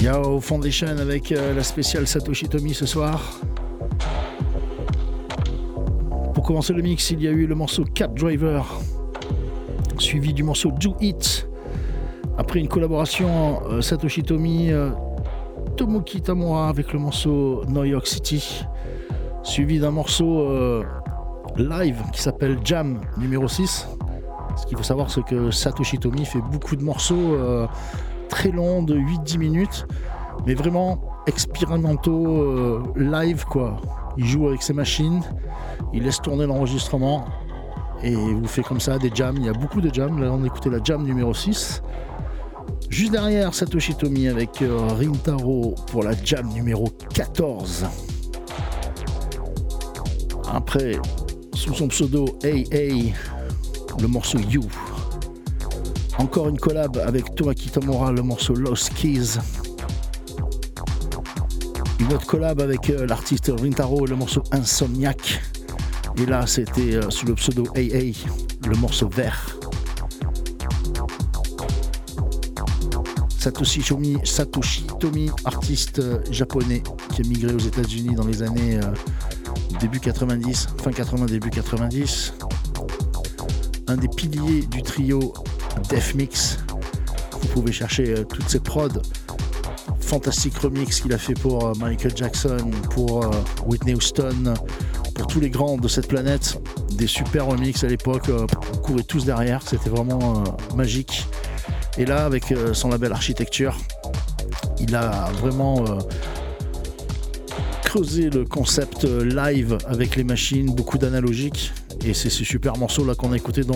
Yao Foundation avec la spéciale Satoshi Tomy ce soir. Pour commencer le mix, il y a eu le morceau Cat Driver, suivi du morceau Do It. Après une collaboration Satoshi Tomy, Tomoki Tamura avec le morceau New York City, suivi d'un morceau live qui s'appelle Jam numéro 6. Ce qu'il faut savoir, c'est que Satoshi Tomy fait beaucoup de morceaux très longs de 8-10 minutes, mais vraiment expérimentaux, live quoi. Il joue avec ses machines, il laisse tourner l'enregistrement et il vous fait comme ça des jams. Il y a beaucoup de jams. Là on a écouté la jam numéro 6. Juste derrière, Satoshi Tomy avec Rintaro pour la jam numéro 14. Après, sous son pseudo AA, le morceau You. Encore une collab avec Tomoki Tamura, le morceau Lost Keys. Une autre collab avec l'artiste Rintaro, le morceau Insomniac. Et là, c'était sous le pseudo AA, le morceau Vert. Satoshi Tomy, artiste japonais qui a migré aux États-Unis dans les années début 90, fin 80, début 90. Un des piliers du trio Def Mix. Vous pouvez chercher toutes ces prods. Fantastique remix qu'il a fait pour Michael Jackson, pour Whitney Houston, pour tous les grands de cette planète. Des super remix à l'époque. On courait tous derrière. C'était vraiment magique. Et là, avec son label Architecture, il a vraiment creusé le concept live avec les machines, beaucoup d'analogiques. Et c'est ce super morceau là qu'on a écouté dans